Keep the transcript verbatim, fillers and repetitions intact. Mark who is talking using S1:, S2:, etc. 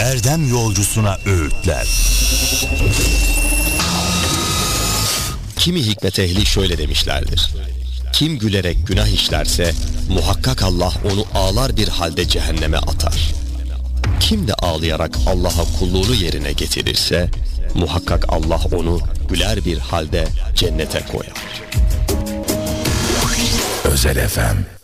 S1: erdem yolcusuna öğütler.
S2: Kimi hikmet ehli şöyle demişlerdir: kim gülerek günah işlerse muhakkak Allah onu ağlar bir halde cehenneme atar. Kim de ağlayarak Allah'a kulluğunu yerine getirirse muhakkak Allah onu güler bir halde cennete koyar.
S1: Özel F M